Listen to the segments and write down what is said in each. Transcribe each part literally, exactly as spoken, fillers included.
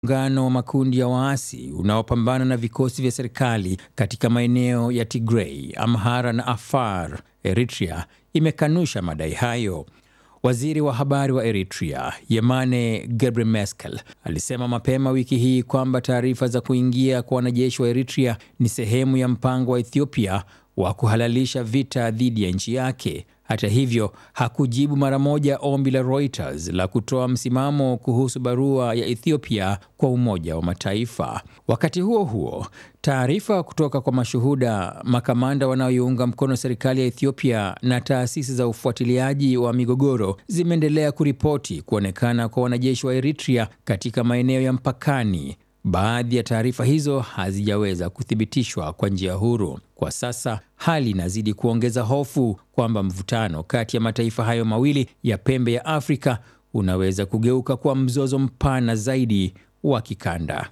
muungano wa makundi ya waasi unaopambana na vikosi vya serikali katika maeneo ya Tigray, Amhara na Afar, Eritrea, imekanusha madai hayo. Waziri wa habari wa Eritrea, Yemane Gebremeskel, alisema mapema wiki hii kwamba taarifa za kuingia kwa wanajeshi wa Eritrea ni sehemu ya mpango wa Ethiopia wa kuhalalisha vita dhidi ya nchi yake. Hata hivyo, hakujibu mara moja ombi la Reuters la kutoa msimamo kuhusu barua ya Ethiopia kwa Umoja wa Mataifa. Wakati huo huo, taarifa kutoka kwa mashuhuda, makamanda wanaoiunga mkono serikali ya Ethiopia na taasisi za ufuatiliaji wa migogoro zimeendelea kuripoti kuonekana kwa wanajeshi wa Eritrea katika maeneo ya mpakani. Baadhi ya taarifa hizo hazijaweza kuthibitishwa kwa njia huru. Kwa sasa, hali inazidi kuongeza hofu kwamba mvutano kati ya mataifa hayo mawili ya pembe ya Afrika unaweza kugeuka kwa mzozo mpana zaidi wa kikanda.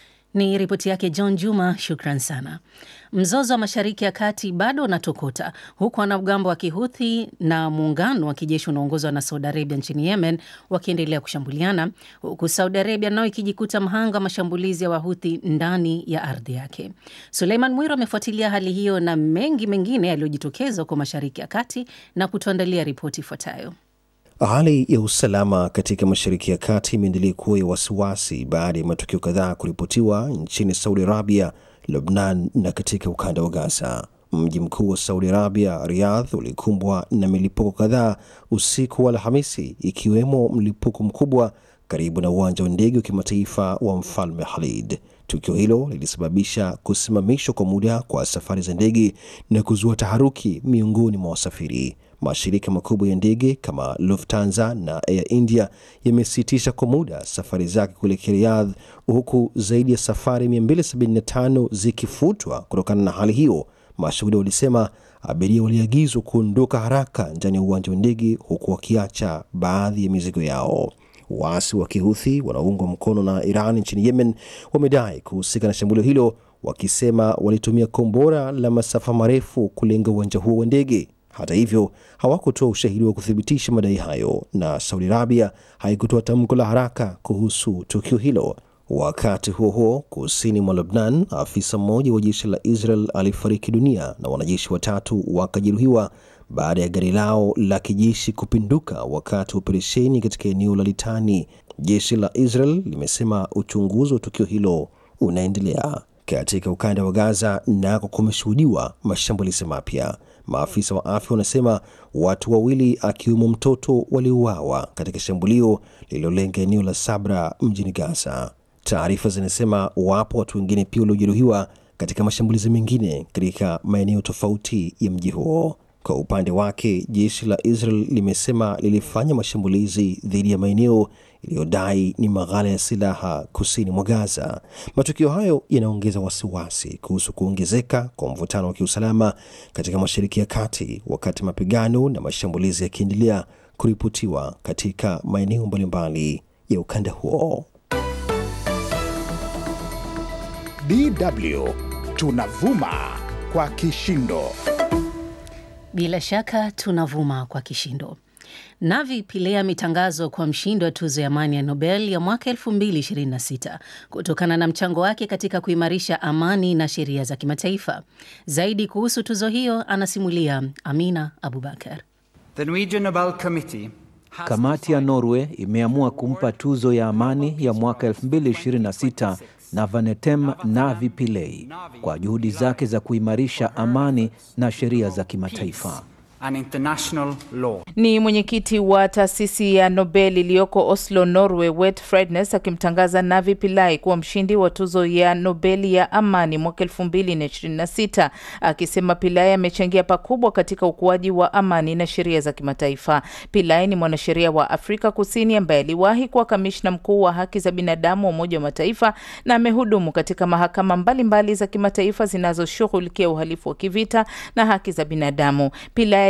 Ni ripoti yake John Juma, shukran sana. Mzozo wa Mashariki ya Kati bado unatokota, huku wanamgambo wa Kihuthi na muungano wa kijeshi unaongozwa na Saudi Arabia nchini Yemen wakiendelea kushambuliana, huku Saudi Arabia nao ikijikuta mhanga wa mashambulizi ya Wahuthi ndani ya ardhi yake. Suleiman Mwiro amefuatilia hali hiyo na mengi mengine yaliyojitokeza huko Mashariki ya Kati na kutuandalia ripoti ifuatayo. Hali ya usalama katika Mashariki ya Kati imeendelea kuwa ya wasiwasi baada ya matukio kadhaa kuripotiwa nchini Saudi Arabia, Lebanon na katika ukanda wa Gaza. Mji mkuu wa Saudi Arabia, Riyadh, ulikumbwa na milipuko kadhaa usiku wa Alhamisi, ikiwemo mlipuko mkubwa karibu na uwanja wa ndege wa kimataifa wa Mfalme Khalid. Tukio hilo lilisababisha kusimamishwa kwa muda kwa safari za ndege na kuzua taharuki miongoni mwa wasafiri. Mashirika makubwa ya ndege kama Lufthansa na Air India yamesitisha kwa muda safari zake kuelekea Riyadh, huku zaidi ya safari mia mbili sabini na tano zikifutwa kutokana na hali hiyo. Mashuhuda walisema abiria waliagizwa kuondoka haraka ndani ya uwanja wa ndege, huku wakiacha baadhi ya mizigo yao. Waasi wa Kihuthi wanaoungwa mkono na Iran nchini Yemen wamedai kuhusika na shambulio hilo, wakisema walitumia kombora la masafa marefu kulenga uwanja huo wa ndege. Hata hivyo, hawakutoa ushahidi wa kuthibitisha madai hayo, na Saudi Arabia haikutoa tamko la haraka kuhusu tukio hilo. Wakati huo huo, kusini mwa Lebanon, afisa mmoja wa jeshi la Israel alifariki dunia na wanajeshi watatu wakajeruhiwa baada ya gari lao la kijeshi kupinduka wakati wa operesheni katika eneo la Litani. Jeshi la Israel limesema uchunguzi wa tukio hilo unaendelea. Katika ukanda wa Gaza nako kumeshuhudiwa mashambulizi mapya. Maafisa wa afya wanasema watu wawili akiwemo mtoto waliuawa katika shambulio lililolenga eneo la Sabra mjini Gaza. Taarifa zinasema wapo watu wengine pia waliojeruhiwa katika mashambulizi mengine katika maeneo tofauti ya mji huo. Kwa upande wake, jeshi la Israel limesema lilifanya mashambulizi dhidi ya maeneo iliyodai ni maghala ya silaha kusini mwa Gaza. Matukio hayo yanaongeza wasiwasi kuhusu kuongezeka kwa mvutano wa kiusalama katika Mashariki ya Kati, wakati mapigano na mashambulizi yakiendelea kuripotiwa katika maeneo mbalimbali ya ukanda huo. D W tunavuma kwa kishindo. Bila shaka tunavuma kwa kishindo. Navi Pillay ametangazwa kwa mshindi wa tuzo ya amani ya Nobel ya mwaka elfu mbili ishirini na sita kutokana na mchango wake katika kuimarisha amani na sheria za kimataifa. Zaidi kuhusu tuzo hiyo anasimulia Amina Abubakar. The Norwegian Nobel Committee Kamati ya Norway imeamua kumpa tuzo ya amani ya mwaka elfu mbili ishirini na sita Navanetem Navi Pillay kwa juhudi zake za kuimarisha amani na sheria za kimataifa. and international law. Ni mwenyekiti wa taasisi ya Nobel iliyoko Oslo, Norway, Wet Frednes, akimtangaza Navi Pillay kuwa mshindi wa tuzo ya Nobel ya amani mwaka elfu mbili ishirini na sita, akisema Pillay amechangia pakubwa katika ukuaji wa amani na sheria za kimataifa. Pillay ni mwanasheria wa Afrika Kusini ambaye aliwahi kuwa kamishna mkuu wa haki za binadamu wa Umoja wa Mataifa na amehudumu katika mahakama mbalimbali za kimataifa zinazoshughulikia uhalifu wa kivita na haki za binadamu. Pillay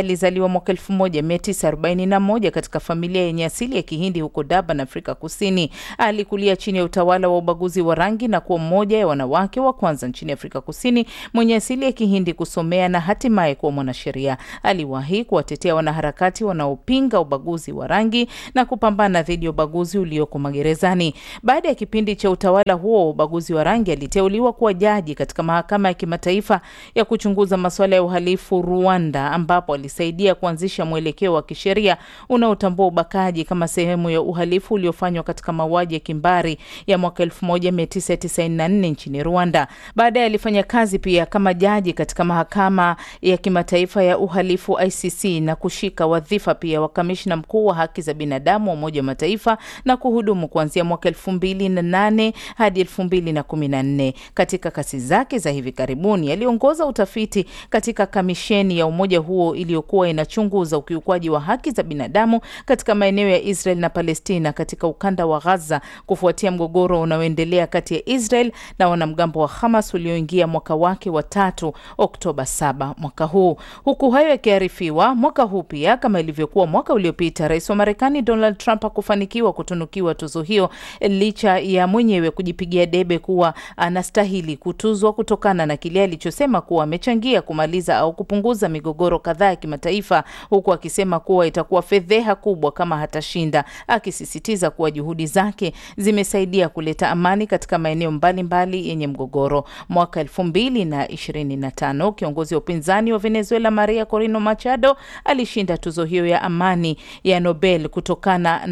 alizaliwa mwaka elfu moja mia tisa arobaini na moja katika familia yenye asili ya Kihindi huko Durban, Afrika Kusini. Alikulia chini ya utawala wa ubaguzi wa rangi na kuwa mmoja ya wanawake wa kwanza nchini Afrika Kusini mwenye asili ya Kihindi kusomea na hatimaye kuwa mwanasheria. Aliwahi kuwatetea wanaharakati wanaopinga ubaguzi wa rangi na kupambana dhidi ya ubaguzi ulioko magerezani. Baada ya kipindi cha utawala huo wa ubaguzi wa rangi, aliteuliwa kuwa jaji katika mahakama ya kimataifa ya kuchunguza masuala ya uhalifu Rwanda, ambapo alisaidia kuanzisha mwelekeo wa kisheria unaotambua ubakaji kama sehemu ya uhalifu uliofanywa katika mauaji ya kimbari ya mwaka elfu moja mia tisa tisaini na nne nchini Rwanda. Baadaye alifanya kazi pia kama jaji katika mahakama ya kimataifa ya uhalifu I C C na kushika wadhifa pia wa kamishna mkuu wa haki za binadamu wa Umoja wa Mataifa na kuhudumu kuanzia mwaka elfu mbili na nane hadi elfu mbili na kumi na nne. Katika kazi zake za hivi karibuni aliongoza utafiti katika kamisheni ya umoja huo iliyokuwa inachunguza ukiukwaji wa haki za binadamu katika maeneo ya Israel na Palestina katika ukanda wa Gaza kufuatia mgogoro unaoendelea kati ya Israel na wanamgambo wa Hamas ulioingia mwaka wake wa tatu Oktoba saba mwaka huu. Huku hayo yakiarifiwa, mwaka huu pia kama ilivyokuwa mwaka uliopita, Rais wa Marekani Donald Trump hakufanikiwa kutunukiwa tuzo hiyo licha ya mwenyewe kujipigia debe kuwa anastahili kutuzwa kutokana na kile alichosema kuwa amechangia kumaliza au kupunguza migogoro kadhaa ya kimataifa, huku akisema kuwa itakuwa fedheha kubwa kama hatashinda, akisisitiza kuwa juhudi zake zimesaidia kuleta amani katika maeneo mbalimbali yenye mgogoro. Mwaka elfu mbili na ishirini na tano kiongozi wa upinzani wa Venezuela Maria Corina Machado alishinda tuzo hiyo ya amani ya Nobel kutokana